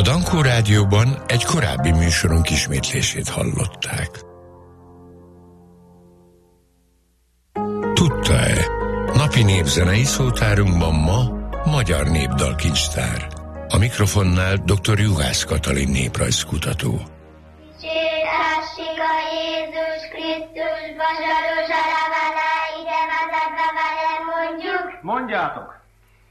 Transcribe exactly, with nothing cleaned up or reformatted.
Dankó Rádióban egy korábbi műsorunk ismétlését hallották. Tudta-e? Napi népzenei szótárunkban ma magyar népdalkincstár. A mikrofonnál dr. Juhász Katalin néprajzkutató. Dicsérhessék a Jézus Krisztus, vasaros a ravana, ide vezetve velem mondjuk. Mondjátok!